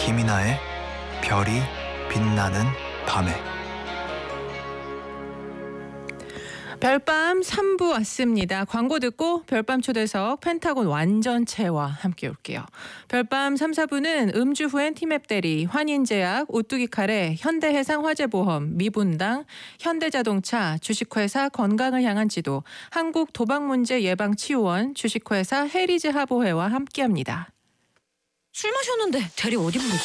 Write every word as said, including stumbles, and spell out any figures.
김이나의 별이 빛나는 밤에. 별밤 삼 부 왔습니다. 광고 듣고 별밤 초대석 펜타곤 완전체와 함께 올게요. 별밤 삼, 사 부는 음주 후엔 티맵 대리, 환인제약, 오뚜기 카레, 현대해상화재보험, 미분당, 현대자동차, 주식회사 건강을 향한 지도, 한국도박문제예방치유원, 주식회사 해리즈 하보회와 함께합니다. 술 마셨는데 대리 어디 부르지?